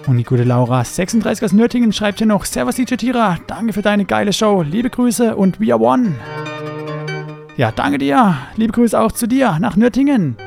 Und die gute Laura 36 aus Nürtingen schreibt hier noch: Servus DJ Tira, danke für deine geile Show, liebe Grüße und we are one. Ja, danke dir, liebe Grüße auch zu dir nach Nürtingen.